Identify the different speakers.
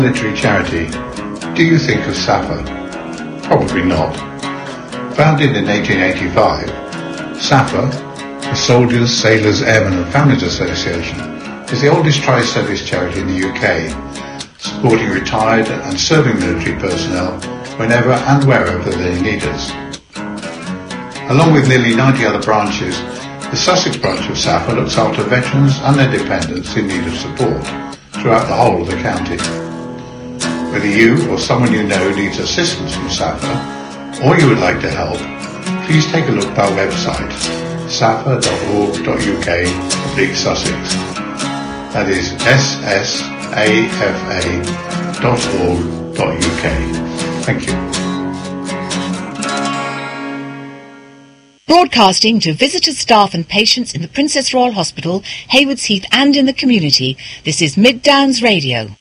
Speaker 1: Military charity. Do you think of SAFA? Probably not. Founded in 1885, SAFA, the Soldiers, Sailors, Airmen and Families Association, is the oldest tri-service charity in the UK, supporting retired and serving military personnel whenever and wherever they need us. Along with nearly 90 other branches, the Sussex branch of SAFA looks after veterans and their dependents in need of support throughout the whole of the county. Whether you or someone you know needs assistance from SAFA, or you would like to help, please take a look at our website, safa.org.uk/Sussex. That is ssafa.org.uk. Thank you.
Speaker 2: Broadcasting to visitors, staff and patients in the Princess Royal Hospital, Haywards Heath and in the community, this is Mid Downs Radio.